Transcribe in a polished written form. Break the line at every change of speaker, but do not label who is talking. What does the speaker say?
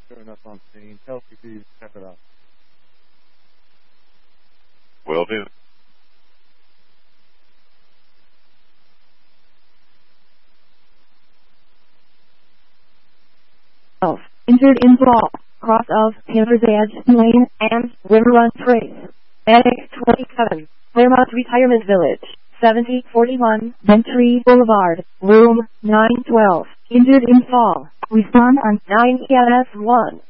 showing up on scene. Tell CP to check it out.
Will do.
Injured in brawl. Cross of Hammer's Edge Lane and River Run Trace. Annex 27. Claremont Retirement Village. 7041 Bentry Boulevard. Room 912. Injured in fall. Respond on 9EMS1.